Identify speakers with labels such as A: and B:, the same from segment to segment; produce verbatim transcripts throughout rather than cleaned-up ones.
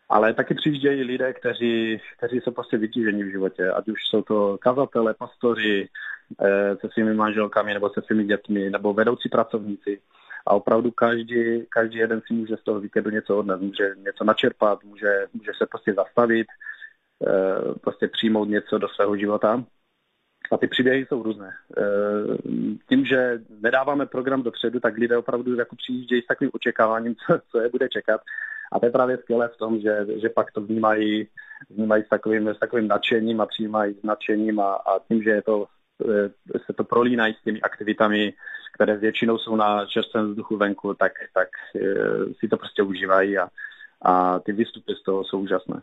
A: Ale taky přijíždějí lidé, kteří, kteří jsou prostě vytížení v životě, ať už jsou to kazatele, pastoři se svými manželkami nebo se svými dětmi, nebo vedoucí pracovníci. A opravdu každý, každý jeden si může z toho víkendu něco odnést, může něco načerpat, může, může se prostě zastavit, prostě přijmout něco do svého života. A ty příběhy jsou různé. Tím, že nedáváme program dopředu, tak lidé opravdu jako přijíždějí s takovým očekáváním, co, co je bude čekat. A to je právě skvělé v tom, že, že pak to vnímají, vnímají s takovým, s takovým nadšením a přijímají s nadšením a, a tím, že je to, se to prolínají s těmi aktivitami, které většinou jsou na čerstvém vzduchu venku, tak, tak si to prostě užívají a, a ty výstupy z toho jsou úžasné.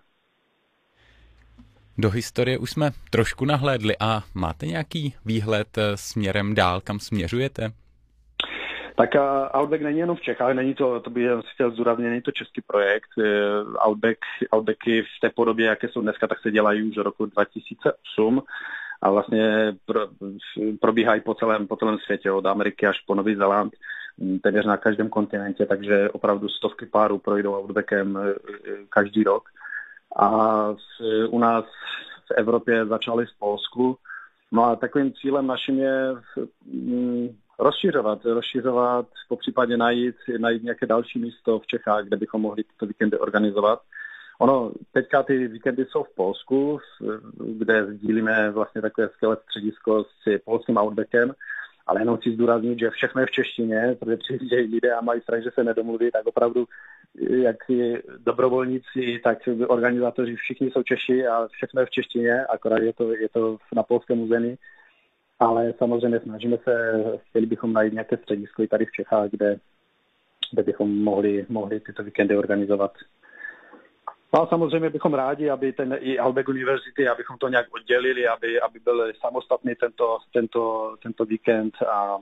B: Do historie už jsme trošku nahlédli a máte nějaký výhled směrem dál, kam směřujete?
A: Tak Outback není jenom v Čechách, není to, to bych chtěl zdůraznit, není to český projekt. Outback, Outbacky v té podobě, jaké jsou dneska, tak se dělají už od roku dva tisíce osm a vlastně pro, probíhají po celém, po celém světě, od Ameriky až po Nový Zéland, téměř na každém kontinentě, takže opravdu stovky párů projdou Outbackem každý rok. A u nás v Evropě začali v Polsku. No a takovým cílem naším je rozšiřovat, rozšiřovat, popřípadě najít, najít nějaké další místo v Čechách, kde bychom mohli tyto víkendy organizovat. Ono, teďka ty víkendy jsou v Polsku, kde sdílíme vlastně takové skvělé středisko s polským Outbackem, ale jenom chci zdůraznit, že všechno je v češtině, protože přijíždějí lidé a mají strach, že se nedomluví, tak opravdu jak dobrovolníci, tak organizátoři všichni jsou Češi a všechno je v češtině, akorát je to, je to na polském území. Ale samozřejmě snažíme se, chtěli bychom najít nějaké středisko i tady v Čechách, kde, kde bychom mohli, mohli tyto víkendy organizovat. A samozřejmě bychom rádi, aby ten i Outback University, abychom to nějak oddělili, aby, aby byl samostatný tento, tento, tento víkend a, a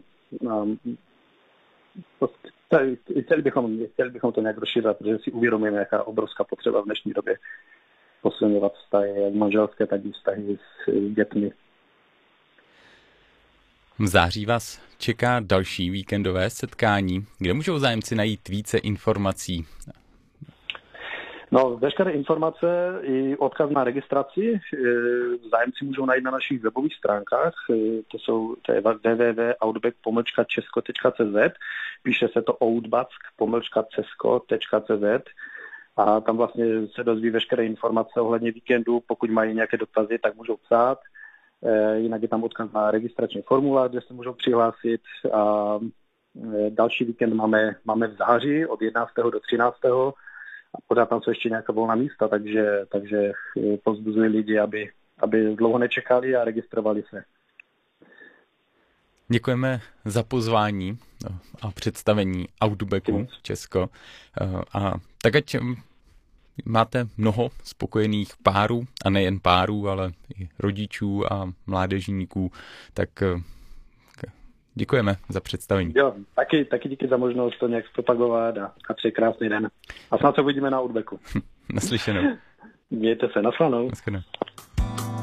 A: chtěli bychom, chtěli bychom to nějak rozšířit, protože si uvědomujeme, jaká obrovská potřeba v dnešní době posilňovat vztahy, jak manželské, tak i vztahy s dětmi.
B: V září vás čeká další víkendové setkání, kde můžou zájemci najít více informací.
A: No, veškeré informace i odkaz na registraci zájemci můžou najít na našich webových stránkách. To jsou to je w w w tečka outback pomlčka česko tečka c z, píše se to outback pomlčka česko tečka c z a tam vlastně se dozví veškeré informace ohledně víkendu. Pokud mají nějaké dotazy, tak můžou psát. Jinak je tam odkaz na registrační formulář, kde se můžou přihlásit. A další víkend máme, máme v září od jedenáctého do třináctého a pořád tam jsou ještě nějaká volná místa, takže, takže povzbuzuji lidi, aby, aby dlouho nečekali a registrovali se.
B: Děkujeme za pozvání a představení Outbacku Česko. A tak ať máte mnoho spokojených párů, a nejen párů, ale i rodičů a mládežníků, tak děkujeme za představení.
A: Jo, taky, taky díky za možnost to nějak propagovat a, a přeji krásný den. A snad se uvidíme na Outbacku.
B: Naslyšenou.
A: Mějte se, naslyšenou.
B: Naslyšenou.